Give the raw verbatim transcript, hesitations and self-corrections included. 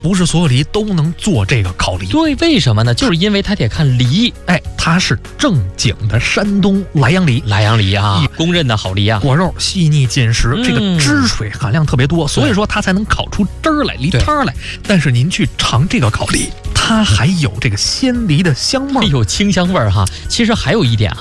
不是所有梨都能做这个烤梨。 对，为什么呢？就是因为它得看梨， 哎，它是正经的山东莱阳梨， 莱阳梨啊，公认的好梨啊， 果肉细腻紧实， 嗯、 这个汁水含量特别多，所以说它才能烤出汁儿来，梨汤来。但是您去尝这个烤梨，它还有这个鲜梨的香味儿， 有清香味儿哈。其实还有一点啊。